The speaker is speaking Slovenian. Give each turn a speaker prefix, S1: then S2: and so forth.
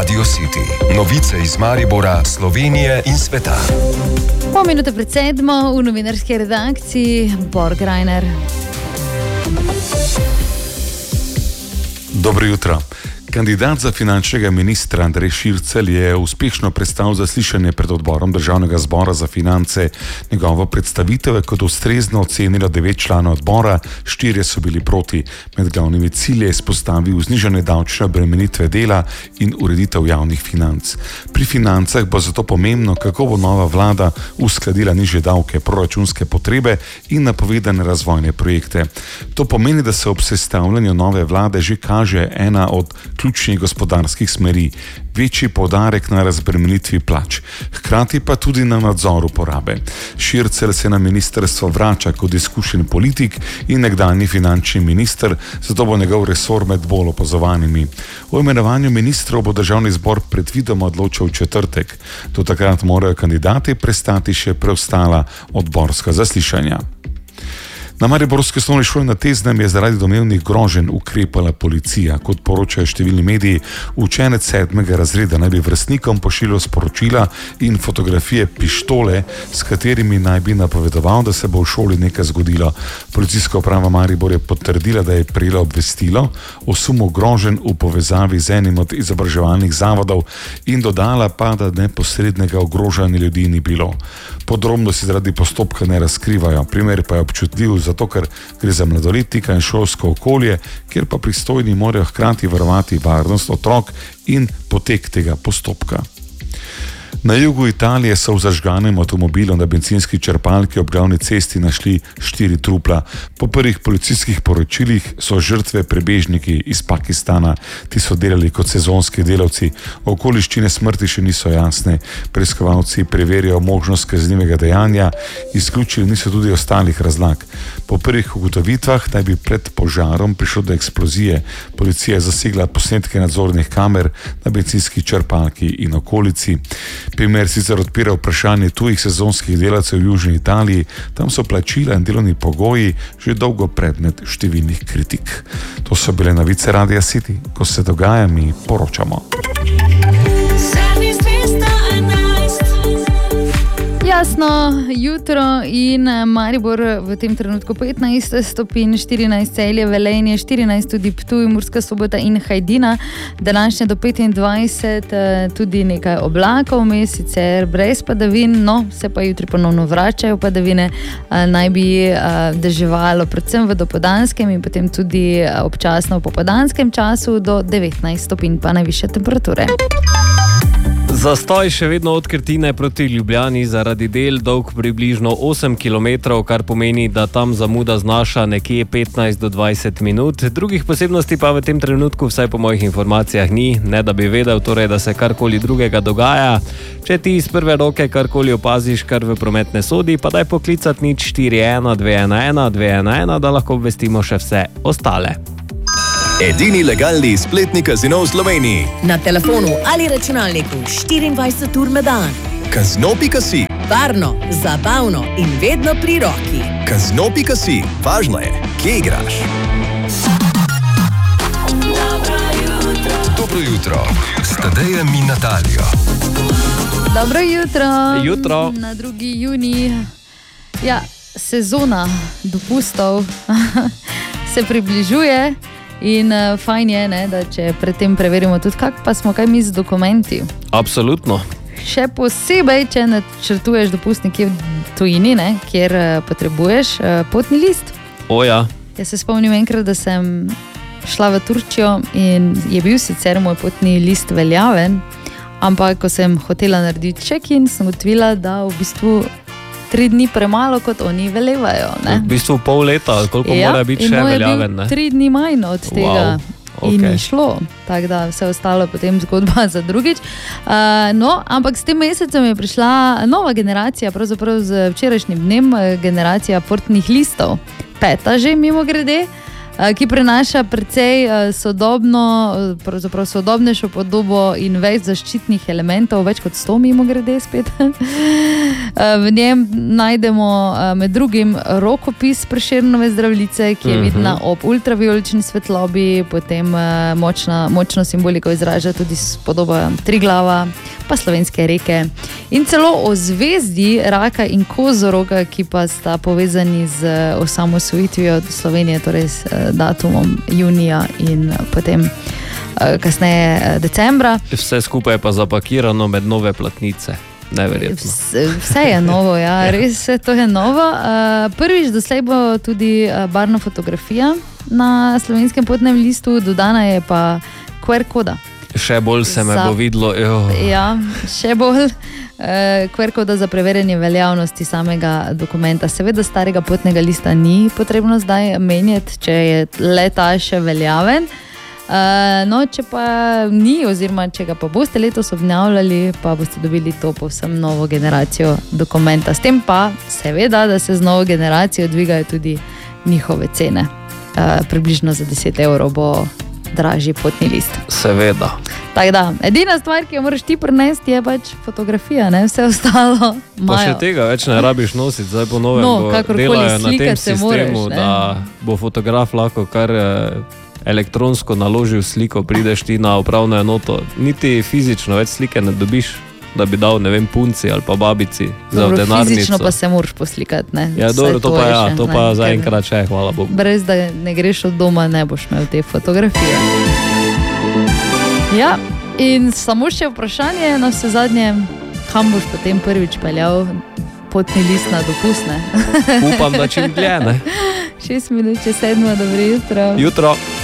S1: Radio City. Novice iz Maribora, Slovenije in sveta.
S2: Pol minute pred 7 v novinarski redakciji Borg Reiner.
S3: Dobro jutro. Kandidat za finančnega ministra Andrej Šircelj je uspešno prestal zaslišanje pred odborom Državnega zbora za finance. Njegovo predstavitev je kot ustrezno ocenilo 9 članov odbora, 4 so bili proti. Med glavnimi cilji je izpostavil znižanje davčne obremenitve dela in ureditev javnih financ. Pri financah bo zato pomembno, kako bo nova vlada uskladila nižje davke, proračunske potrebe in napovedane razvojne projekte. To pomeni, da se ob sestavljanju nove vlade že kaže ena od ključnih gospodarskih smeri, večji poudarek na razbremenitvi plač, hkrati pa tudi na nadzoru porabe. Šircelj se na ministrstvo vrača kot izkušen politik in nekdanji finančni minister, zato bo njegov resor med bolj opazovanimi. O imenovanju ministrov bo Državni zbor predvidoma odločil v četrtek. Do takrat morajo kandidati prestati še preostala odborska zaslišanja. Na mariborski osnovni šoli na Teznem je zaradi domnevnih groženj ukrepala policija. Kot poročajo številni mediji, učenec 7. razreda naj bi vrstnikom pošiljal sporočila in fotografije pištole, s katerimi naj bi napovedoval, da se bo v šoli nekaj zgodilo. Policijska uprava Maribor je potrdila, da je prejela obvestilo o sumu groženj v povezavi z enim od izobraževalnih zavodov in dodala pa, da neposrednega ogrožanja ljudi ni bilo. Podrobnosti zaradi postopka ne razkrivajo. Primer pa je občutljiv, zato ker gre za mladoletnika in šolsko okolje, kjer pa pristojni morajo hkrati varovati varnost otrok in potek tega postopka. Na jugu Italije so v zažganem avtomobilu na bencinski črpalki ob glavni cesti našli 4 trupla. Po prvih policijskih poročilih so žrtve prebežniki iz Pakistana. Ti so delali kot sezonski delavci. Okoliščine smrti še niso jasne. Preiskovalci preverijo možnost kaznivega dejanja, izključili niso tudi ostalih razlag. Po prvih ugotovitvah naj bi pred požarom prišlo do eksplozije. Policija je zasegla posnetke nadzornih kamer na bencinski črpalki in okolici. Primer sicer odpira vprašanje tujih sezonskih delavcev v Južni Italiji. Tam so plačila in delovni pogoji že dolgo predmet številnih kritik. To so bile novice Radia City. Ko se dogaja, mi poročamo.
S2: Jasno, jutro in Maribor v tem trenutku 15 stopinj, 14 Celje, Velenje, 14 tudi Ptuj, Murska Sobota in Hajdina. Današnje do 25 tudi nekaj oblakov, sicer brez padavin, no se pa jutri ponovno vračajo padavine. Naj bi deževalo predvsem v dopoldanskem in potem tudi občasno v popoldanskem času do 19 stopinj pa najvišje temperature.
S4: Zastoj še vedno od Krtine proti Ljubljani zaradi del dolg približno 8 km, kar pomeni, da tam zamuda znaša nekje 15 do 20 minut. Drugih posebnosti pa v tem trenutku, vsaj po mojih informacijah, ni, ne da bi vedel, torej, da se karkoli drugega dogaja. Če ti iz prve roke karkoli opaziš, kar v promet ne sodi, pa daj poklicat 041 211 211, da lahko obvestimo še vse ostale.
S1: Edini legalni spletni kazino v Sloveniji.
S5: Na telefonu ali računalniku 24 ur na dan.
S1: Kazino.si.
S5: Varno, zabavno in vedno pri roki.
S1: Kazino.si. Važno je, kje igraš. Dobro jutro. S Tadejem in Natalijo.
S2: Dobro jutro.
S4: Jutro.
S2: Na 2. junij. Ja, sezona dopustov se približuje. In fajn je, ne, da če predtem preverimo tudi, kak pa smo kaj mi z dokumenti.
S4: Absolutno.
S2: Še posebej, če načrtuješ dopust nekje v tujini, ne, kjer potrebuješ potni list.
S4: Ja.
S2: Jaz se spomnim enkrat, da sem šla v Turčijo in je bil sicer moj potni list veljaven, ampak ko sem hotela narediti check-in, sem ugotovila, da v bistvu 3 dni premalo, kot oni velevajo. Ne?
S4: V bistvu pol leta, koliko mora biti še veljaven.
S2: Ja, in 3 dni manj od tega. Wow. Okay. In ni šlo, tako da vse ostalo potem zgodba za drugič. No, ampak s tem mesecem je prišla nova generacija, pravzaprav z včerajšnjim dnem, generacija portnih listov. 5. že mimo grede. ki prenaša precej sodobnejšo podobo in več zaščitnih elementov, več kot 100 mimogrede spet. V njem najdemo med drugim rokopis Prešernove Zdravljice, ki je vidna ob ultravijolični svetlobi, potem močno simboliko izraža tudi podoba Triglava, pa slovenske reke in celo o zvezdi Raka in Kozoroga, ki pa sta povezani z osamosvojitvijo Slovenije, torej s datumom junija in potem kasneje decembra.
S4: Vse skupaj je pa zapakirano med nove platnice. Neverjetno.
S2: Vse je novo, ja, res vse to je novo. Prvič doslej bo tudi barvna fotografija na Slovenskem potnem listu, dodana je pa QR koda.
S4: Še bolj se me bo videlo.
S2: Ja, še bolj. QR koda za preverjanje veljavnosti samega dokumenta. Seveda starega potnega lista ni potrebno zdaj menjati, če je le ta še veljaven. No, če pa ni, oziroma če ga pa boste letos obnavljali, pa boste dobili to povsem novo generacijo dokumenta. S tem pa seveda, da se z novo generacijo dvigajo tudi njihove cene. Približno za 10 € bo dražji potni list.
S4: Seveda.
S2: Tako da, edina stvar, ki jo moraš ti prinesti, je pač fotografija, ne? Vse ostalo imajo.
S4: Pa še tega več ne rabiš nositi, zdaj po novem delajo na tem sistemu, da bo fotograf lahko kar elektronsko naložil sliko, prideš ti na upravno enoto, niti fizično več slike ne dobiš, da bi dal, ne vem, punci ali pa babici za denarnico.
S2: Fizično pa se moraš poslikati, ne?
S4: Ja, dobro, to pa zaenkrat še, hvala Bogu.
S2: Brez da ne greš od doma, ne boš imel te fotografije. Ja, in samo še vprašanje, na vse zadnje, kam boš potem prvič peljal potni list na dopust, ne?
S4: Upam, da čim dlje, ne?
S2: 6 minut, 7, dobro jutro.
S4: Jutro.